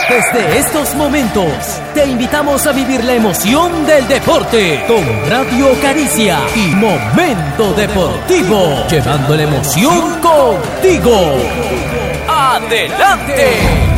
Desde estos momentos, te invitamos a vivir la emoción del deporte con Radio Caricia y Momento Deportivo, llevando la emoción contigo. ¡Adelante!